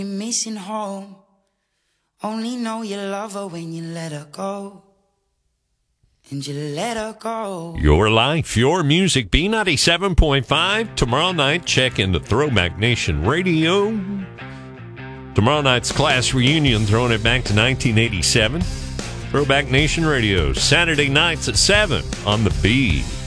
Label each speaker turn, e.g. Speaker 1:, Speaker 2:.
Speaker 1: Missing home. Only know you love her when you let her go. And you let her go.
Speaker 2: Your life, your music, B97.5. Tomorrow night, check into Throwback Nation Radio. Tomorrow night's class reunion, throwing it back to 1987. Throwback Nation Radio, Saturday nights at 7 on the B.